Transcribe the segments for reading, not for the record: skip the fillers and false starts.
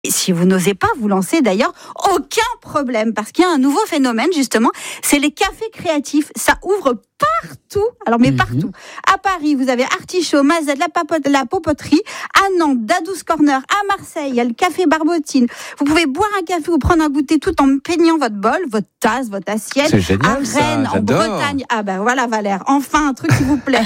Si vous n'osez pas vous lancer, d'ailleurs, aucun problème, parce qu'il y a un nouveau phénomène, justement, c'est les cafés créatifs. Ça ouvre partout, alors mais partout. À Paris, vous avez Artichaut, Mazette, la Popoterie. À Nantes, Dadou's Corner. À Marseille, il y a le café Barbotine. Vous pouvez boire un café ou prendre un goûter tout en peignant votre bol, votre tasse, votre assiette. C'est génial, à Rennes, ça, en Bretagne. Ah ben voilà Valère, enfin un truc qui vous plaît.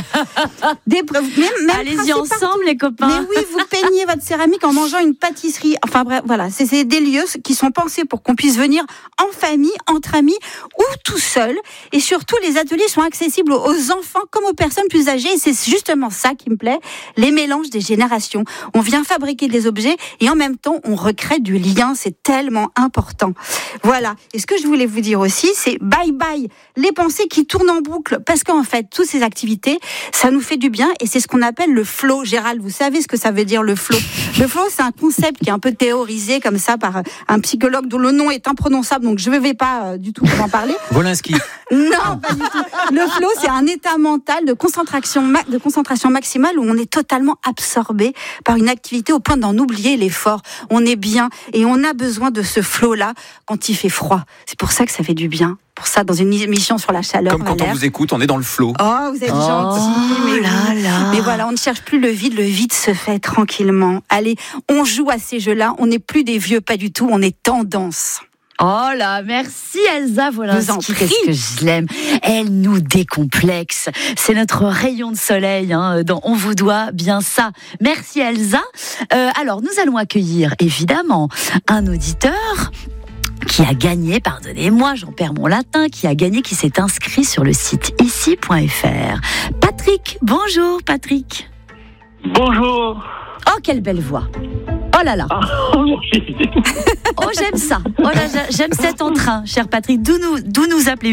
Allez-y ensemble les copains. Mais oui, vous peignez votre céramique en mangeant une pâtisserie. Enfin bref, voilà, c'est des lieux qui sont pensés pour qu'on puisse venir en famille, entre amis ou tout seul. Et surtout, les ateliers sont accessibles aux enfants comme aux personnes plus âgées. Et c'est justement ça qui me plaît, les mélanges des générations. On vient fabriquer des objets et en même temps, on recrée du lien. C'est tellement important. Voilà. Et ce que je voulais vous dire aussi, c'est bye bye les pensées qui tournent en boucle. Parce qu'en fait, toutes ces activités, ça nous fait du bien et c'est ce qu'on appelle le flow. Gérald, vous savez ce que ça veut dire le flow? Le flow, c'est un concept qui est un peu théorisé comme ça par un psychologue dont le nom est imprononçable, donc je ne vais pas du tout en parler. Wolinski. Non, pas du tout. Le flow, c'est un état mental de concentration maximale où on est totalement absorbé par une activité au point d'en oublier l'effort. On est bien et on a besoin de ce flow-là quand il fait froid. C'est pour ça que ça fait du bien. Pour ça, dans une émission sur la chaleur. Comme quand on vous écoute, on est dans le flow. Oh, vous êtes gentil. Mais voilà, on ne cherche plus le vide se fait tranquillement. Allez, on joue à ces jeux-là, on n'est plus des vieux, pas du tout, on est tendance. Oh là, merci Elsa Wolinski, qu'est-ce que je l'aime. Elle nous décomplexe. C'est notre rayon de soleil dans On vous doit bien ça. Merci Elsa. Alors, nous allons accueillir évidemment un auditeur qui a gagné, pardonnez-moi, j'en perds mon latin, qui s'est inscrit sur le site ici.fr. Patrick, bonjour Patrick. Bonjour. Oh, quelle belle voix. Oh là là. Oh, j'aime ça. Oh là, j'aime cet entrain, cher Patrick. D'où nous appelez-vous ?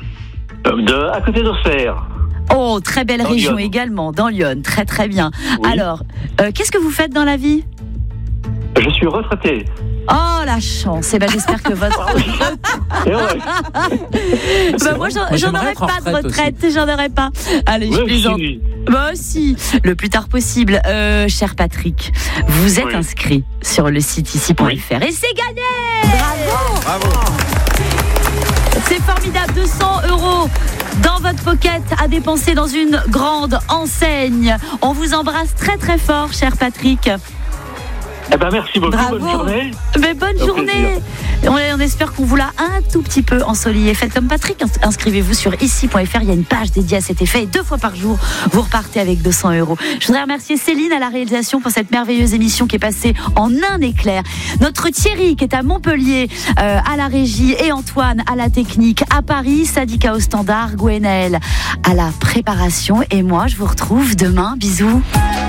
À côté d'Auxerre. Oh, très belle dans région Lyon. également, dans Lyon. Très très bien. Oui. Alors, qu'est-ce que vous faites dans la vie ? Je suis retraité. Oh, la chance. Eh ben, j'espère que votre... Et ouais. moi, j'en aurais pas de retraite. J'en aurais pas. Allez, je Ouais, plaisante. si. Bah si, le plus tard possible. Cher Patrick, vous êtes inscrit sur le site ici.fr et c'est gagné. Bravo. C'est formidable, 200 € dans votre pocket à dépenser dans une grande enseigne. On vous embrasse très très fort, cher Patrick. Eh ben, merci beaucoup. Bravo. Bonne journée. Mais bonne Au journée. On espère qu'on vous l'a un tout petit peu ensoleillé. Faites comme Patrick, inscrivez-vous sur ici.fr. Il y a une page dédiée à cet effet et 2 fois par jour, vous repartez avec 200 €. Je voudrais remercier Céline à la réalisation pour cette merveilleuse émission qui est passée en un éclair. Notre Thierry qui est à Montpellier à la régie et Antoine à la technique. À Paris, Sadika au standard, Gwenaël à la préparation. Et moi, je vous retrouve demain. Bisous.